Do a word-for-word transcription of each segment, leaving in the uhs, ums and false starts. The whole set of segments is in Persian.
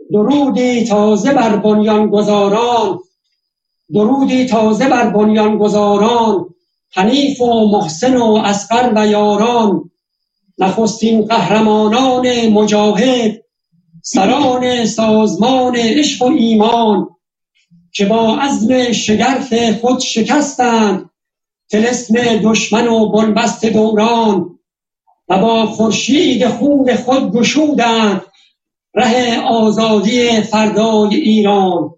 درودی تازه بر بنیانگذاران، درودی تازه بر بنیانگذاران، حنیف و محسن و اصغر و یاران، نخستین قهرمانان مجاهد، سران سازمان عشق و ایمان، که با عزم شگرف خود شکستند طلسم دشمن و بنبست دوران، و با خورشید خون خود گشودند ره آزادی فردای ایران.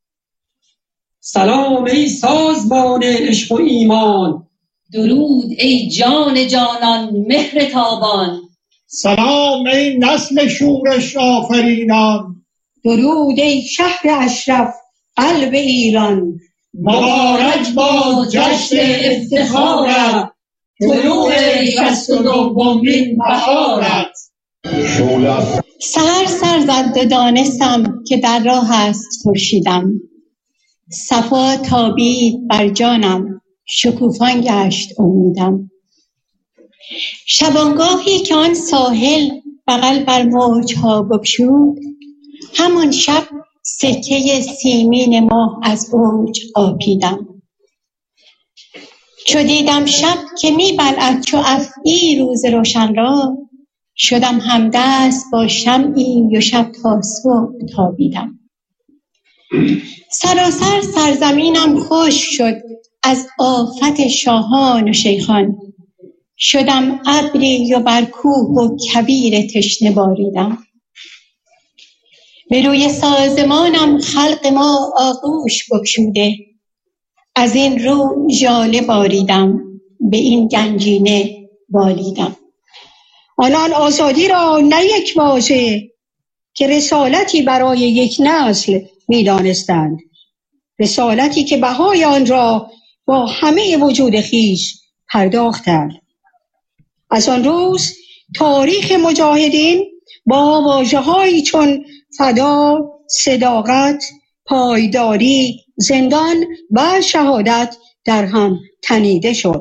سلام ای سازمان عشق و ایمان، درود ای جان جانان مهر تابان. سلام ای نسل شورش آفرینان، درود ای شهر اشرف قلب ایران. مبارک باد جشن افتخارت، طلوع شصت و دومین بهارت. سحر سر زد و دانستم که در راه است خورشیدم، صفا تابید بر جانم شکوفان گشت امیدم. شبانگاهی که آن ساحل بغل بر موجها بگشود، همان شب سکه سیمین ماه از اوج آبیدم. چو دیدم شب که می بلعد چو افعی روز روشن را، شدم همدست با شمعی و شب تا صبح تابیدم. سراسر سرزمینم خشک شد از آفت شاهان و شیخان، شدم ابری و بر کوه و کویر تشنه باریدم. به روی سازمانم خلق ما آغوش بگشوده، از این رو ژاله باریدم به این گنجینه بالیدم. آنان آزادی را نه یک واژه که رسالتی برای یک نسل می دانستند، رسالتی که بهای آن را با همه وجود خیش پرداختند. از آن روز تاریخ مجاهدین با واژه‌هایی چون فدا، صداقت، پایداری، زندان و شهادت در هم تنیده شد.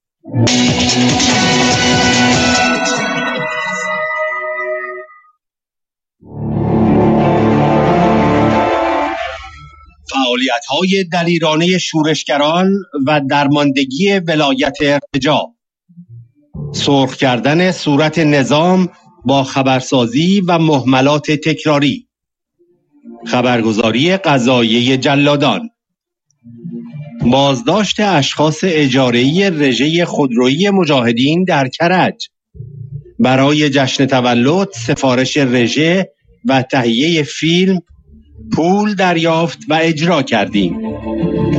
فعالیت‌های دلیرانه شورشگران و درماندگی ولایت ارتجاع، سرخ کردن صورت نظام با خبرسازی و مهملات تکراری، خبرگزاری قضاییه جلادان، بازداشت اشخاص اجاره‌ای رژه خودرویی مجاهدین در کرج، برای جشن تولد سفارش رژه و تهیه فیلم پول دریافت و اجرا کردیم.